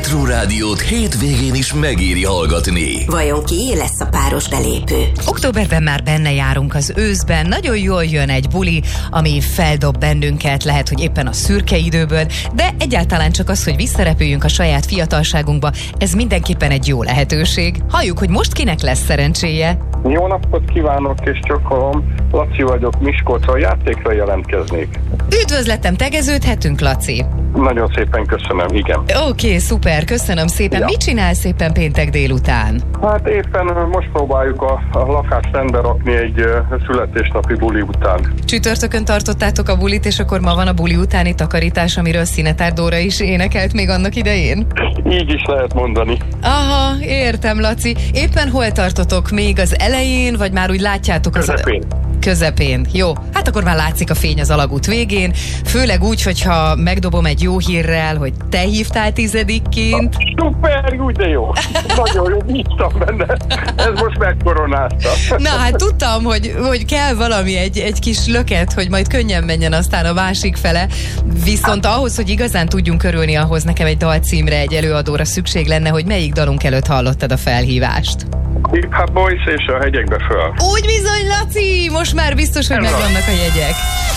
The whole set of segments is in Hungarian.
Retro Rádiót hétvégén is megéri hallgatni. Vajon kié lesz a páros belépő? Októberben már benne járunk az őszben, nagyon jól jön egy buli, ami feldob bennünket, lehet, hogy éppen a szürke időből, de egyáltalán csak az, hogy visszarepüljünk a saját fiatalságunkba, ez mindenképpen egy jó lehetőség. Halljuk, hogy most kinek lesz szerencséje. Jó napot kívánok, és csokolom. Laci vagyok, Miskolcról, játékra jelentkeznék. Üdvözletem, tegeződhetünk, Laci? Nagyon szépen köszönöm, igen. Oké, szuper, köszönöm szépen. Ja. Mit csinálsz éppen péntek délután? Hát éppen most próbáljuk a lakást rendbe rakni egy születésnapi buli után. Csütörtökön tartottátok a bulit, és akkor ma van a buli utáni takarítás, amiről Szinetár Dóra is énekelt még annak idején? Így is lehet mondani. Aha, értem, Laci. Éppen hol tartotok? Még az elején, vagy már úgy látjátok? Közepén. Jó, hát akkor már látszik a fény az alagút végén, főleg úgy, hogyha megdobom egy jó hírrel, hogy te hívtál 10-ként. Szuper, úgy de jó. Nagyon jó, bíztam benne. Ez most megkoronázta. Na, hát tudtam, hogy kell valami, egy kis löket, hogy majd könnyen menjen aztán a másik fele, viszont ahhoz, hogy igazán tudjunk örülni, ahhoz nekem egy dalcímre, egy előadóra szükség lenne, hogy melyik dalunk előtt hallottad a felhívást? Hip Hop Boys és a hegyekbe föl. Úgy bizony, Laci! Most már biztos, hogy megvannak a jegyek.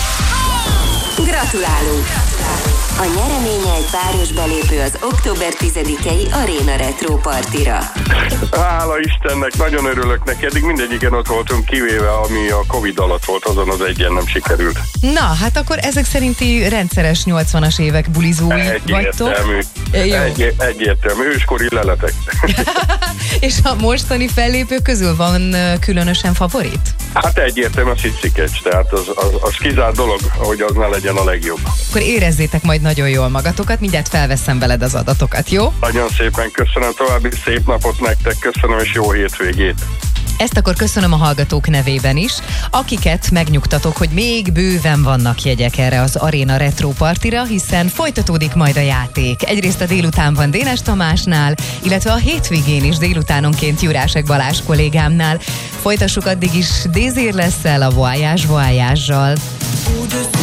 Gratulálunk! A nyereménye egy páros belépő az október 10-i Arena Retro Partira. Hála Istennek, nagyon örülök neki. Eddig mindegyiken ott voltunk, kivéve ami a Covid alatt volt, azon az egyen nem sikerült. Na, hát akkor ezek szerinti rendszeres 80-as évek bulizói vagytok. Egyértelmű, őskori leletek. És a mostani fellépők közül van különösen favorit? Hát egyértelmű a Cicikecs, tehát az kizárt dolog, hogy az ne legyen a legjobb. Akkor érezzétek majd nagyon jól magatokat, mindjárt felveszem veled az adatokat, jó? Nagyon szépen köszönöm, további szép napot nektek, köszönöm és jó hétvégét. Ezt akkor köszönöm a hallgatók nevében is, akiket megnyugtatok, hogy még bőven vannak jegyek erre az Arena Retro Partira, hiszen folytatódik majd a játék. Egyrészt a délután van Dénes Tamásnál, illetve a hétvégén is délutánonként Jurásek Balázs kollégámnál. Folytassuk addig is Désir Lessel a Voyage Voyage-zsal.